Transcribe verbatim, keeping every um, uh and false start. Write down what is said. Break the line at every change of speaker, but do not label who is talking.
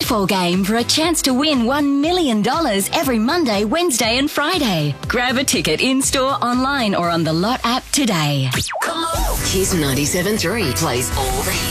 football game for a chance to win one million dollars every Monday, Wednesday and Friday. Grab a ticket in-store, online or on the Lot app today.
Come on. Kiss ninety-seven point three plays all the hits.